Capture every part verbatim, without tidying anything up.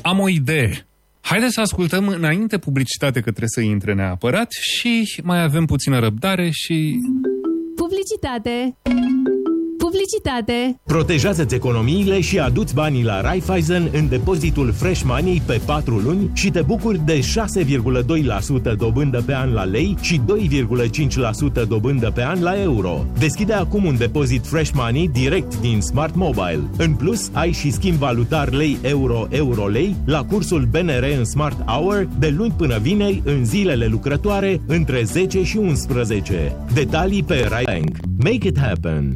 Am o idee. Haideți să ascultăm înainte publicitate, că trebuie să intre neapărat, și mai avem puțină răbdare și... Publicitate! Publicitate! Protejează-ți economiile și adu-ți banii la Raiffeisen în depozitul Fresh Money pe patru luni și te bucuri de șase virgulă doi la sută dobândă pe an la lei și doi virgulă cinci la sută dobândă pe an la euro. Deschide acum un depozit Fresh Money direct din Smart Mobile. În plus, ai și schimb valutar lei-euro-euro-lei la cursul B N R în Smart Hour de luni până vineri în zilele lucrătoare între zece și unsprezece. Detalii pe Raibank. Make it happen!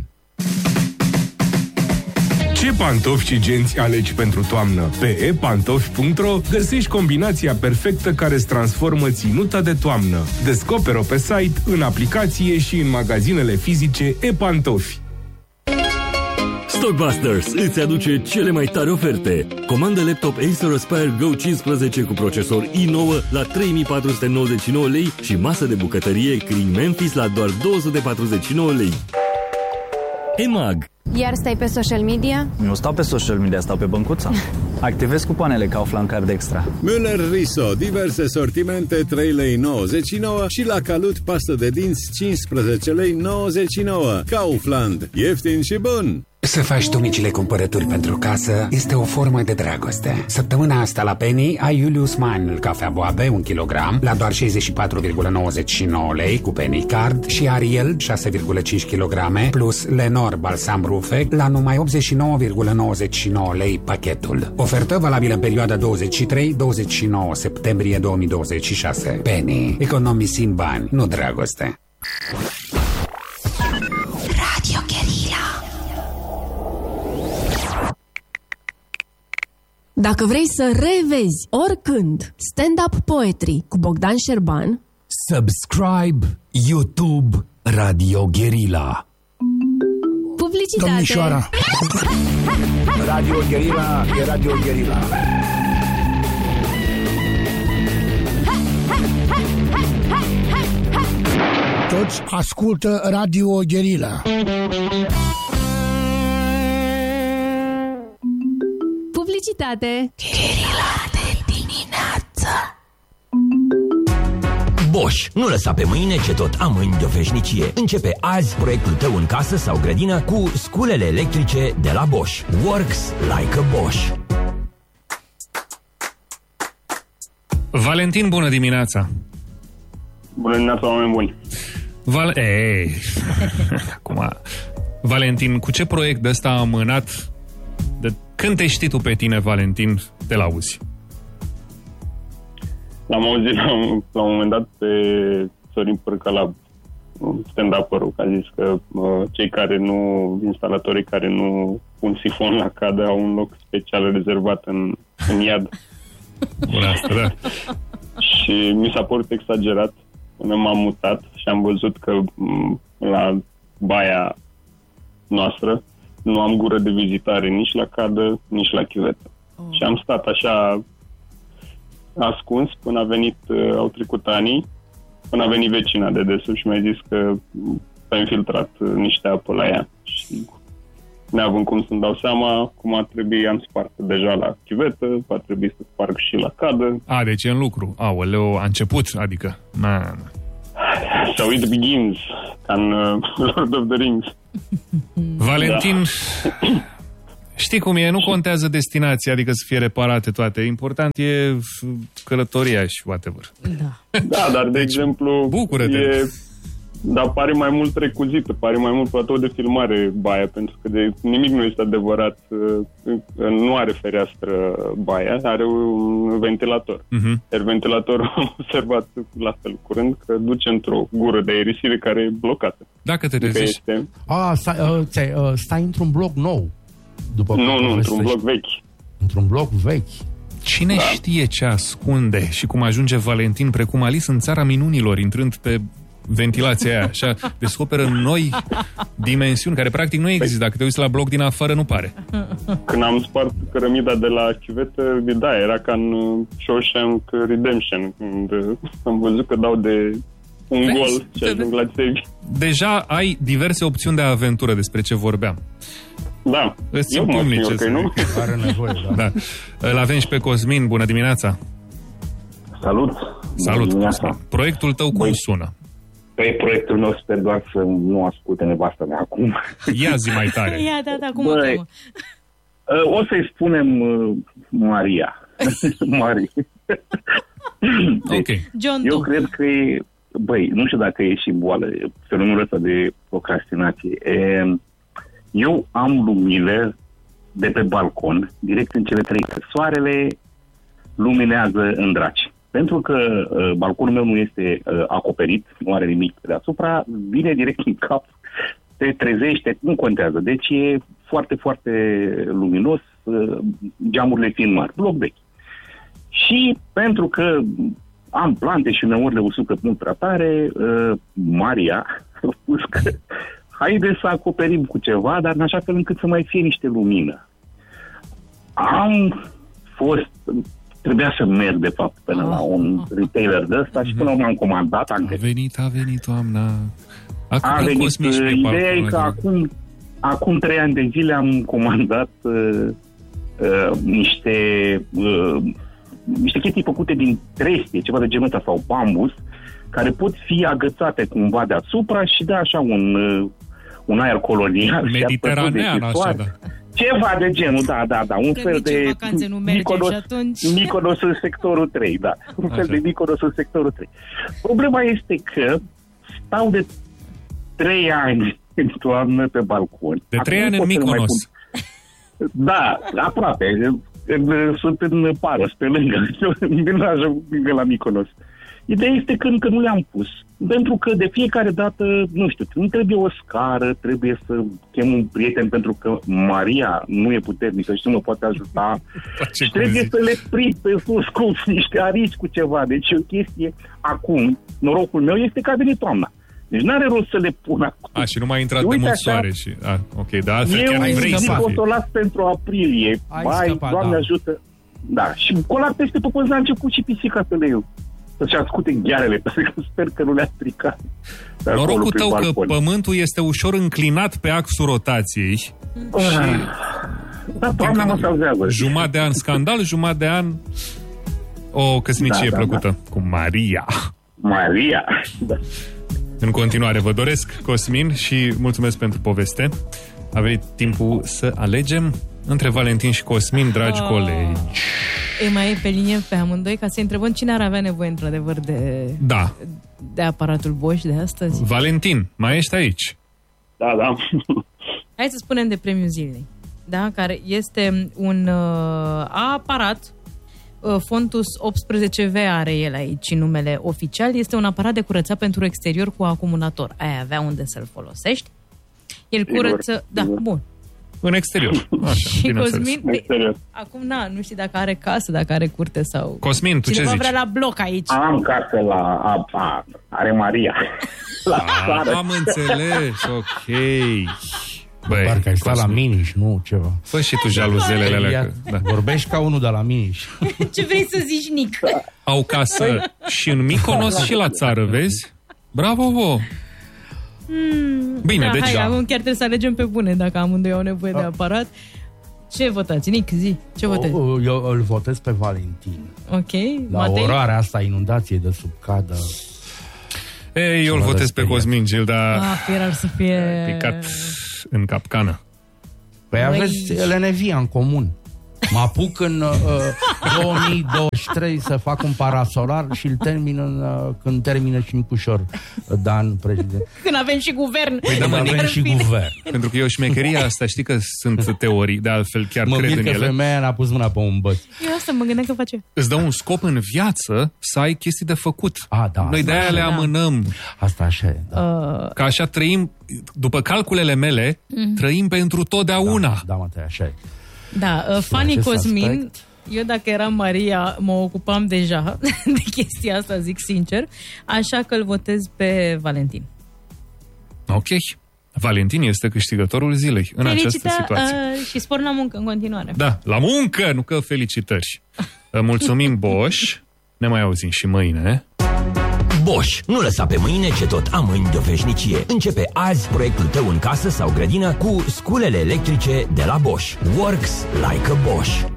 Ce pantofi și genți alegi pentru toamnă? Pe e pantofi punct ro găsești combinația perfectă care îți transformă ținuta de toamnă. Descoperă-o pe site, în aplicație și în magazinele fizice e-pantofi. Stockbusters îți aduce cele mai tari oferte. Comandă laptop Acer Aspire Go cincisprezece cu procesor i nouă la trei mii patru sute nouăzeci și nouă lei și masă de bucătărie King Memphis la doar două sute patruzeci și nouă lei. E M A G. Iar stai pe social media? Nu stau pe social media, stau pe băncuța. Activez cupoanele Kaufland Card Extra. Müller Riso, diverse sortimente, trei lei nouăzeci și nouă și la Calut pastă de dinți cincisprezece lei nouăzeci și nouă. Kaufland, ieftin și bun! Să faci tu micile cumpărături pentru casă este o formă de dragoste. Săptămâna asta la Penny ai Julius Mann cafea boabe un kilogram la doar șaizeci și patru virgulă nouăzeci și nouă lei cu Penny Card și Ariel șase virgulă cinci kilograme plus Lenor balsam Rufe la numai optzeci și nouă virgulă nouăzeci și nouă lei pachetul. Ofertă valabilă în perioada douăzeci și trei douăzeci și nouă septembrie două mii douăzeci și șase. Penny. Economisim bani, nu dragoste. Radio Guerilla. Dacă vrei să revezi oricând stand-up poetry cu Bogdan Șerban, subscribe YouTube Radio Guerilla. Publicitate. Domnișoara. Radio Guerilla e Radio Guerilla. Toți ascultă Radio Guerilla. Publicitate. Guerilla de dimineață. Bosch, nu lăsa pe mâine ce tot amâni de o veșnicie. Începe azi proiectul tău în casă sau grădină cu sculele electrice de la Bosch. Works like a Bosch. Valentin, bună dimineața! Bună dimineața, oameni buni! Val... Ei. Acum, Valentin, cu ce proiect de ăsta amânat? De când te știi tu pe tine, Valentin, te l-auzi? L-am auzit la, la un moment dat pe Sorin Părcălab, stand-up-ul, că a zis că uh, cei care nu, instalatorii care nu pun sifon la cadă au un loc special rezervat în, în iad. Bună asta, da. Și mi s-a părut exagerat până m-am mutat și am văzut că m- la baia noastră nu am gură de vizitare nici la cadă, nici la chiuvetă. Oh. Și am stat așa ascuns până a venit, uh, au trecut anii, până a venit vecina de desubt și mi-a zis că s-a infiltrat uh, niște apă la ea. Și neavând cum să-mi dau seama, cum ar trebui, am spart deja la chiuvetă, va trebui să sparg și la cadă. A, deci e în lucru. Aoleu, a început, adică... Man. So it begins, ca în uh, Lord of the Rings. Valentin, da. Știi cum e, nu contează destinația, adică să fie reparate toate. Important e călătoria și whatever. Da, da, dar de exemplu... Bucură-te! E, dar pare mai mult recuzită, pare mai mult platou de filmare baia, pentru că de nimic nu este adevărat. Nu are fereastră baia, are un ventilator. Uh-huh. Iar ventilatorul am observat la fel curând că duce într-o gură de aerisire care e blocată. Dacă te reziști. Este... A, stai, uh, uh, stai într-un bloc nou. După nu, nu, într-un bloc vechi. Într-un bloc vechi. Cine da. știe ce ascunde și cum ajunge Valentin precum Alice în țara minunilor, intrând pe ventilația aia, așa, descoperă noi dimensiuni care practic nu există. Dacă te uiți la bloc din afară, nu pare. Când am spart cărămida de la chiuvetă, da, era ca în Shawshank Redemption, când am văzut că dau de un Vezi? gol și ajung la țevi. Deja ai diverse opțiuni de aventură despre ce vorbeam. Da. Îți pumnice, okay, nu? Are nevoie, da. Da. Îl avem și pe Cosmin. Bună dimineața! Salut! Salut, Cosmin. Proiectul tău cum Băi, sună? Pe proiectul meu sper doar să nu asculte nevastă mea acum. Ia zi mai tare! Ia, da, da, cum Băi, o cheamă? O să-i spunem uh, Maria. Maria. Deci, okay. John eu Doe. cred că e, băi, nu știu dacă e și boală, fenomenul ăsta de procrastinație. E, eu am lumile de pe balcon, direct în cele trei. Soarele luminează în draci. Pentru că uh, balconul meu nu este uh, acoperit, nu are nimic pe deasupra, vine direct în cap, te trezește, nu contează. Deci e foarte, foarte luminos, uh, geamurile fiind mari, bloc vechi. Și pentru că am plante și uneori le usucă mult prea tare, uh, Maria a spus că haide să acoperim cu ceva, dar în așa fel încât să mai fie niște lumină. Am fost... Trebuia să merg, de fapt, până la un retailer de ăsta și până la urmă am comandat. Am a venit, a venit toamna. Acum a venit. Ideea e că acum, acum trei ani de zile am comandat uh, uh, niște uh, niște chestii făcute din trestie, ceva de genul ăsta, sau bambus, care pot fi agățate cumva deasupra și da așa un, uh, un aer colonial. Mediteranean, așa, da. Ceva de genul, da, da, da. Un că fel de Mykonos, atunci... Mykonos în sectorul trei, da. Un fel Așa. de Mykonos în sectorul trei. Problema este că stau de trei ani în toamnă pe balcon. De trei ani în Mykonos. Da, aproape. Sunt în Paros, pe lângă. Nu ajung la Mykonos. Ideea este că încă nu le-am pus. Pentru că de fiecare dată, nu știu, nu trebuie o scară, trebuie să chem un prieten pentru că Maria nu e puternică și nu mă poate ajuta. Și trebuie zici. Să le prind pe sus cu niște arici cu ceva. Deci o chestie acum, norocul meu este că a venit toamna. Deci n-are rost să le pun acum. A, și nu mai a intrat de mult soare și... A, ok, dar altfel eu chiar vrei să o să o las pentru aprilie. Ai Bai, scăpat, Doamne da. ajută. Da, și colat peste pe până a început și pisica să le iau. Să-și ascute ghearele, pentru că sper că nu le-a stricat. Norocul tău că pământul este ușor înclinat pe axul rotației. Și... Da, toamna mă salvează. Jumătate de an scandal, jumătate de an o căsnicie da, da, plăcută da. cu Maria. Maria, da. În continuare vă doresc, Cosmin, și mulțumesc pentru poveste. A venit timpul să alegem între Valentin și Cosmin, dragi oh. colegi. E mai e pe linie pe amândoi ca să întrebăm cine ar avea nevoie într-adevăr de, da. de aparatul Bosch de astăzi. Valentin, mai ești aici? Da, da. Hai să spunem de premiul zilei, da? Care este un uh, aparat uh, Fontus optsprezece V are el aici numele oficial. Este un aparat de curățat pentru exterior cu acumulator. Ai avea unde să-l folosești. El curăță... Da, bun. În exterior. Așa, și Cosmin, exterior. acum na, nu știu dacă are casă, dacă are curte sau... Cosmin, tu ce zici? vrea la bloc aici. Am casă la... A, a, are Maria. La țară. Am înțeles, ok. Băi, parcă ai stat la Miniș, nu ceva. Fă și tu jaluzelele alea. Da. Vorbești ca unul de la Miniș. Ce vrei să zici, Nic? Au casă și în Mykonos și la țară, vezi? Bravo, vă! Hmm, Bine, da, deci... Hai, da. acum chiar trebuie să alegem pe bune dacă amândoi au nevoie da. de aparat. Ce votați? Nic, zi, ce votezi? O, eu îl votez pe Valentin. Ok, La Matei? orarea asta, inundație de sub cadă. Ei, eu îl votez pe Cosmin Gilda. Ah, era să fie... Picat în capcană. Păi aveți Lenevia în comun. Mă apuc în uh, două mii douăzeci și trei să fac un parasolar și îl termin în, uh, când termină și Nicușor Dan, președinte. Când avem și guvern. Păi da, mă, avem și guvern. Pentru că eu șmecheria asta, știi că sunt teorii, de altfel chiar mă cred în ele. Mă că femeia n-a pus mâna pe un băț. Eu asta mă gândeam că face. Îți dă un scop în viață să ai chestii de făcut. A, da, Noi de-aia da, le da. amânăm. Asta așa e, da. Uh... Că așa trăim, după calculele mele, mm. trăim pentru totdeauna. Da, da mă, așa e. Da, uh, Fanny Cosmin, aspect. Eu dacă eram Maria mă ocupam deja de chestia asta, zic sincer, așa că îl votez pe Valentin. Ok. Valentin este câștigătorul zilei în Felicita, această situație. Uh, și spor la muncă în continuare. Da, la muncă, nu că felicitări. Mulțumim, Bosch. Ne mai auzim și mâine. Bosch. Nu lăsa pe mâine ce tot amâni de o veșnicie. Începe azi proiectul tău în casă sau grădină cu sculele electrice de la Bosch. Works like a Bosch.